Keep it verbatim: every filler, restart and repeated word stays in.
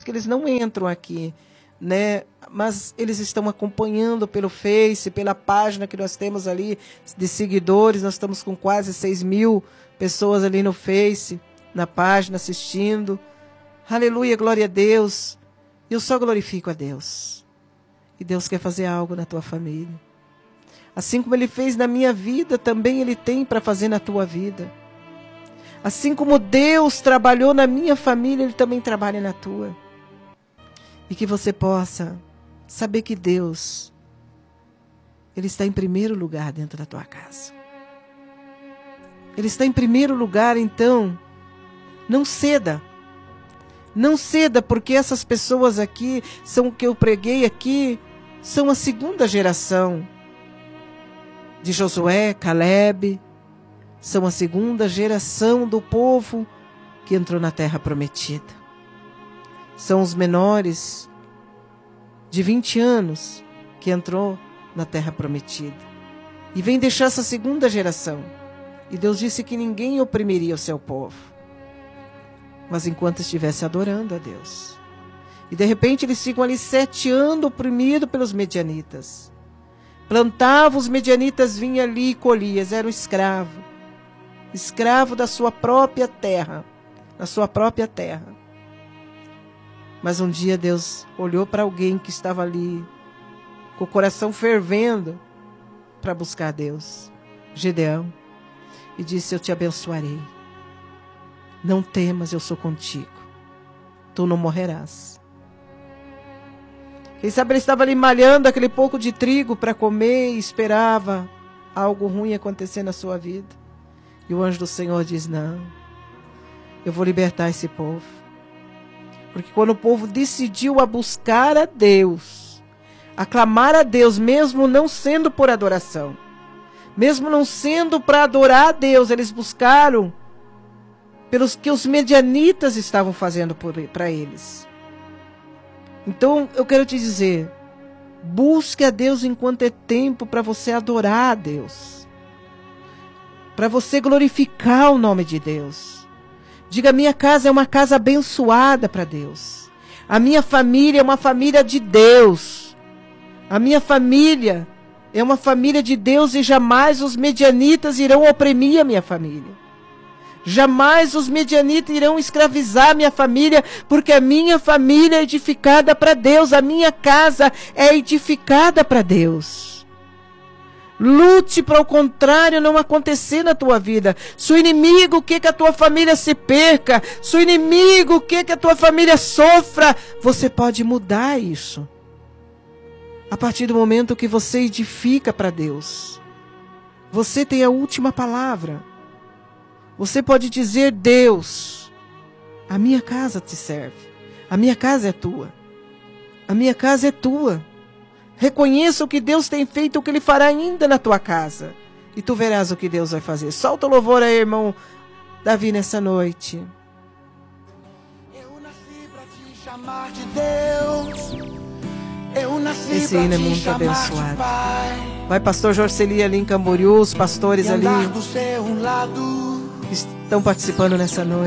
que eles não entram aqui, né? Mas eles estão acompanhando pelo Face, pela página que nós temos ali de seguidores. Nós estamos com quase seis mil pessoas ali no Face, na página, assistindo. Aleluia, glória a Deus. Eu só glorifico a Deus. E Deus quer fazer algo na tua família. Assim como Ele fez na minha vida, também Ele tem para fazer na tua vida. Assim como Deus trabalhou na minha família, Ele também trabalha na tua. E que você possa saber que Deus, Ele está em primeiro lugar dentro da tua casa. Ele está em primeiro lugar, então, não ceda. Não ceda, porque essas pessoas aqui, são o que eu preguei aqui, são a segunda geração de Josué, Calebe, são a segunda geração do povo que entrou na terra prometida. São os menores de vinte anos que entrou na terra prometida. E vem deixar essa segunda geração. E Deus disse que ninguém oprimiria o seu povo. Mas enquanto estivesse adorando a Deus. E de repente eles ficam ali sete anos oprimidos pelos medianitas. Plantavam, os medianitas vinham ali e colhiam, eram escravo. Escravo da sua própria terra. Na sua própria terra. Mas um dia Deus olhou para alguém que estava ali, com o coração fervendo, para buscar a Deus. Gedeão. E disse, eu te abençoarei. Não temas, eu sou contigo. Tu não morrerás. Quem sabe ele estava ali malhando aquele pouco de trigo para comer e esperava algo ruim acontecer na sua vida. E o anjo do Senhor diz, não, eu vou libertar esse povo. Porque quando o povo decidiu a buscar a Deus, a clamar a Deus, mesmo não sendo por adoração, mesmo não sendo para adorar a Deus, eles buscaram pelos que os medianitas estavam fazendo para eles. Então, eu quero te dizer, busque a Deus enquanto é tempo para você adorar a Deus. Para você glorificar o nome de Deus. Diga, minha casa é uma casa abençoada para Deus. A minha família é uma família de Deus. A minha família é uma família de Deus e jamais os medianitas irão oprimir a minha família. Jamais os medianitas irão escravizar minha família, porque a minha família é edificada para Deus, a minha casa é edificada para Deus. Lute para o contrário não acontecer na tua vida. Se o inimigo quer que a tua família se perca, se o inimigo quer que a tua família sofra, você pode mudar isso. A partir do momento que você edifica para Deus. Você tem a última palavra. Você pode dizer, Deus, a minha casa te serve. A minha casa é tua. A minha casa é tua. Reconheça o que Deus tem feito, o que Ele fará ainda na tua casa. E tu verás o que Deus vai fazer. Solta o louvor aí, irmão Davi, nessa noite. Eu nasci pra te chamar de Deus. Eu nasci Esse hino é muito abençoado. Vai, pastor Jorceli ali em Camboriú, os pastores ali que estão participando nessa noite.